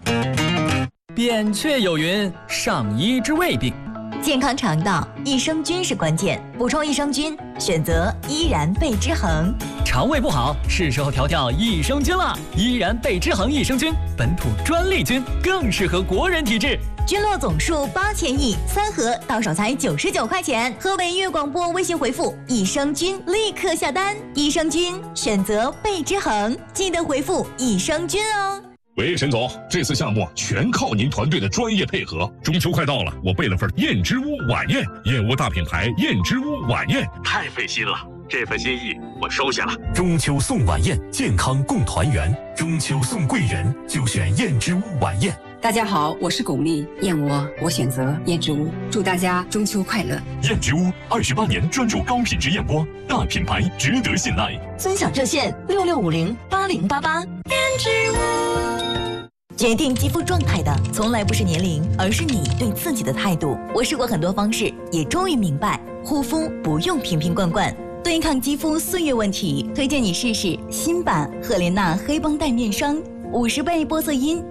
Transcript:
扁鹊有云：上医治未病。 健康肠道，益生菌是关键。补充益生菌，选择依然贝之恒。 肠胃不好，是时候调调益生菌了。依然贝之恒益生菌，本土专利菌，更适合国人体质。 菌落总数8000亿，3盒到手才99块钱。河北粤广播微信回复益生菌，立刻下单。益生菌选择贝之恒，记得回复益生菌哦。 喂，沈总，这次项目全靠您团队的专业配合。中秋快到了，我备了份燕之屋晚宴，燕窝大品牌燕之屋晚宴，太费心了。这份心意我收下了。 中秋送晚宴，健康共团圆。中秋送贵人，就选燕之屋晚宴。 大家好，我是巩俐，燕窝我选择燕之屋，祝大家中秋快乐。 燕之屋28年专注高品质燕窝，大品牌值得信赖。 尊享热线66508088。燕之屋。决定肌肤状态的从来不是年龄，而是你对自己的态度。我试过很多方式，也终于明白，护肤不用瓶瓶罐罐。对抗肌肤岁月问题，推荐你试试新版赫莲娜黑绷带面霜，50倍玻色因。